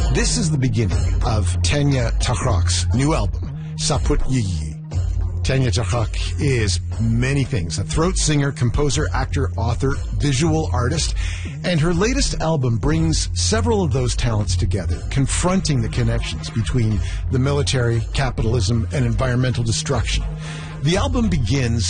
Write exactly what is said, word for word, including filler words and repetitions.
This is the beginning of Tanya Tahrak's new album, Saput Yiyi. Tanya Tahrak is many things: a throat singer, composer, actor, author, visual artist, and her latest album brings several of those talents together, confronting the connections between the military, capitalism, and environmental destruction. The album begins